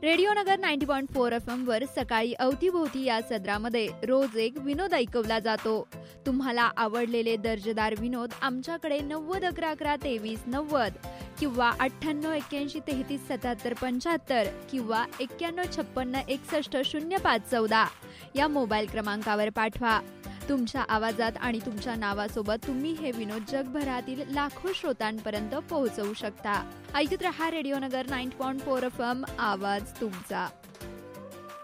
Radio नगर 90.4 FM वर सकाळी अवतीभोवती या सदरामध्ये रोज एक विनोद ऐकवला जातो. तुम्हाला आवडलेले दर्जेदार विनोद आमच्याकडे 9011112390 किंवा 9881337775 किंवा 9156610514 या मोबाईल क्रमांकावर पाठवा. तुमच्या आवाजात आणि तुमच्या नावासोबत तुम्ही हे विनोद जगभरातील लाखो श्रोतांपर्यंत पोहोचवू शकता. ऐकत रहा रेडिओ नगर 90.4 FM, आवाज तुमचा.